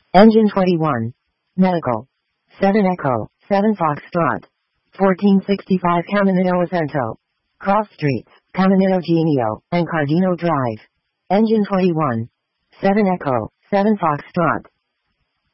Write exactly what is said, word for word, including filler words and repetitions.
Engine twenty-one. Medical. seven Echo, seven Foxtrot. fourteen sixty-five Caminito Ascento. Cross Streets, Caminito Genio, and Cardino Drive. Engine twenty-one. seven Echo, seven Foxtrot.